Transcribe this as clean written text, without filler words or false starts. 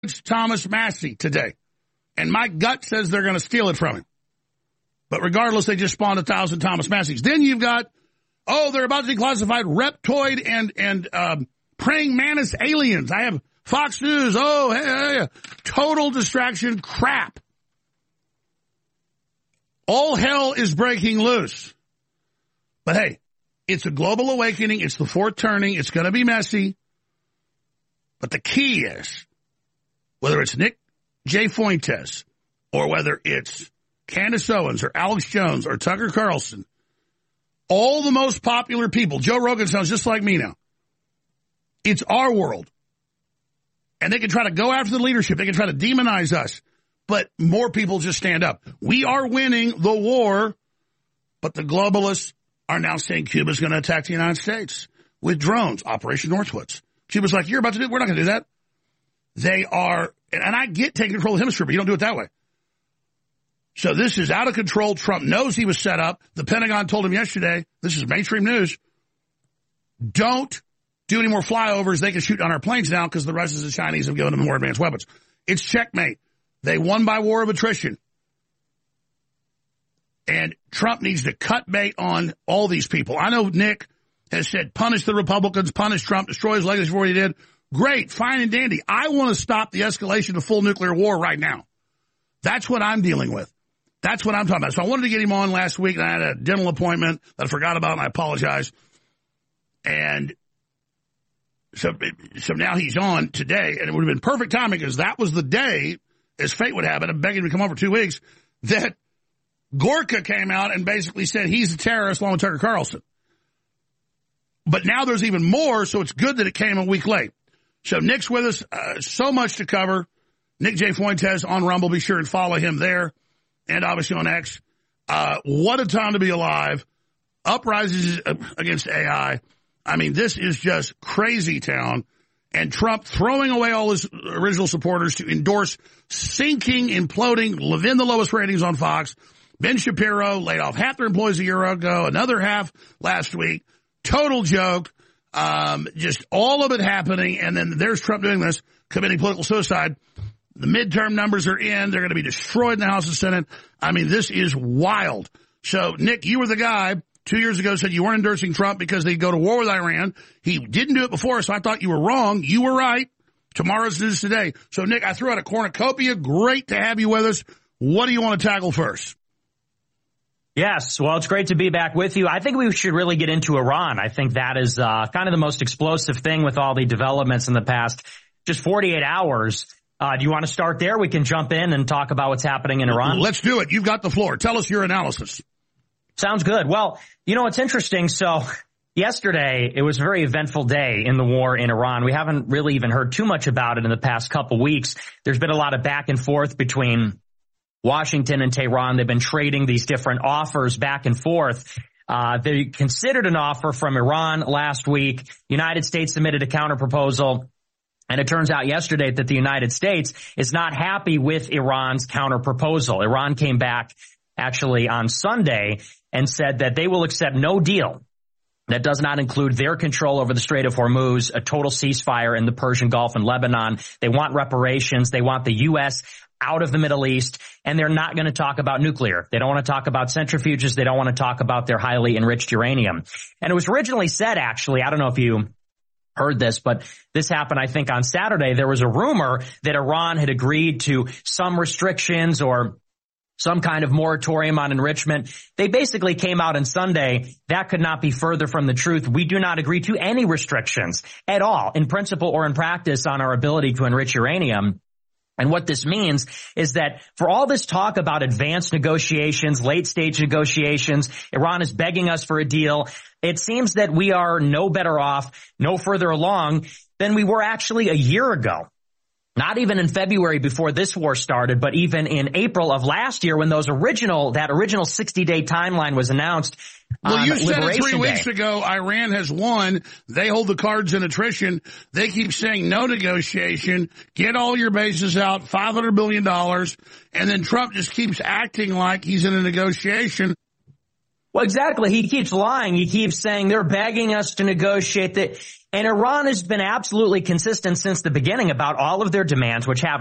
Thomas Massie today. And my gut says they're going to steal it from him. But regardless, they just spawned 1,000 Thomas Massies. Then you've got, they're about to declassify reptoid and praying mantis aliens. I have Fox News. Hey. Total distraction crap. All hell is breaking loose. But hey, it's a global awakening. It's the fourth turning. It's going to be messy. But the key is, whether it's Nick J. Fuentes or whether it's Candace Owens or Alex Jones or Tucker Carlson, all the most popular people, Joe Rogan sounds just like me now. It's our world. And they can try to go after the leadership. They can try to demonize us. But more people just stand up. We are winning the war, but the globalists are now saying Cuba's going to attack the United States with drones, Operation Northwoods. Cuba's like, you're about to do it. We're not going to do that. They are, and I get taking control of the hemisphere, but you don't do it that way. So this is out of control. Trump knows he was set up. The Pentagon told him yesterday, this is mainstream news, don't do any more flyovers. They can shoot on our planes now because the Russians and Chinese have given them more advanced weapons. It's checkmate. They won by war of attrition. And Trump needs to cut bait on all these people. I know Nick has said, punish the Republicans, punish Trump, destroy his legacy for what he did. Great, fine and dandy. I want to stop the escalation to full nuclear war right now. That's what I'm dealing with. That's what I'm talking about. So I wanted to get him on last week, and I had a dental appointment that I forgot about, and I apologize. And so now he's on today, and it would have been perfect timing because that was the day, as fate would have it, I'm begging him to come over 2 weeks, that Gorka came out and basically said he's a terrorist along with Tucker Carlson. But now there's even more, so it's good that it came a week late. So Nick's with us, so much to cover. Nick J. Fuentes on Rumble. Be sure and follow him there and obviously on X. What a time to be alive. Uprises against AI. I mean, this is just crazy town. And Trump throwing away all his original supporters to endorse sinking, imploding, Levin the lowest ratings on Fox. Ben Shapiro laid off half their employees a year ago, another half last week. Total joke. Just all of it happening. And then there's Trump doing this, committing political suicide. The midterm numbers are in. They're going to be destroyed in the House and Senate. I mean, this is wild. So, Nick, you were the guy 2 years ago said you weren't endorsing Trump because they'd go to war with Iran. He didn't do it before, so I thought you were wrong. You were right. Tomorrow's news today. So, Nick, I threw out a cornucopia. Great to have you with us. What do you want to tackle first? Yes, well, it's great to be back with you. I think we should really get into Iran. I think that is kind of the most explosive thing with all the developments in the past just 48 hours. Do you want to start there? We can jump in and talk about what's happening in Iran. Let's do it. You've got the floor. Tell us your analysis. Sounds good. Well, you know, it's interesting. So yesterday, it was a very eventful day in the war in Iran. We haven't really even heard too much about it in the past couple weeks. There's been a lot of back and forth between Washington and Tehran. They've been trading these different offers back and forth. They considered an offer from Iran last week. United States submitted a counterproposal. And it turns out yesterday that the United States is not happy with Iran's counterproposal. Iran came back actually on Sunday and said that they will accept no deal that does not include their control over the Strait of Hormuz, a total ceasefire in the Persian Gulf and Lebanon. They want reparations. They want the U.S. out of the Middle East, and they're not going to talk about nuclear. They don't want to talk about centrifuges. They don't want to talk about their highly enriched uranium. And it was originally said, actually, I don't know if you heard this, but this happened, I think, on Saturday. There was a rumor that Iran had agreed to some restrictions or some kind of moratorium on enrichment. They basically came out on Sunday. That could not be further from the truth. We do not agree to any restrictions at all, in principle or in practice, on our ability to enrich uranium. And what this means is that for all this talk about advanced negotiations, late-stage negotiations, Iran is begging us for a deal. It seems that we are no better off, no further along than we were actually a year ago. Not even in February before this war started, but even in April of last year when that original 60-day timeline was announced. Well, you said it 3 weeks ago, Iran has won. They hold the cards in attrition. They keep saying no negotiation, get all your bases out, $500 billion. And then Trump just keeps acting like he's in a negotiation. Well, exactly. He keeps lying. He keeps saying they're begging us to negotiate. That And Iran has been absolutely consistent since the beginning about all of their demands, which have